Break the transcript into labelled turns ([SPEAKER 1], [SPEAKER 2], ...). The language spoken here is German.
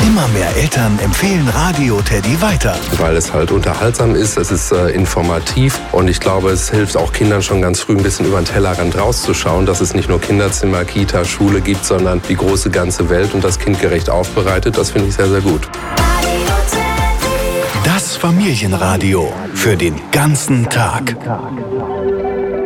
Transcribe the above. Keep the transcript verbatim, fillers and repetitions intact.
[SPEAKER 1] Immer mehr Eltern empfehlen Radio Teddy weiter.
[SPEAKER 2] Weil es halt unterhaltsam ist, es ist äh, informativ und ich glaube, es hilft auch Kindern schon ganz früh ein bisschen über den Tellerrand rauszuschauen, dass es nicht nur Kinderzimmer, Kita, Schule gibt, sondern die große ganze Welt und das kindgerecht aufbereitet. Das finde ich sehr, sehr gut.
[SPEAKER 1] Das Familienradio für den ganzen Tag.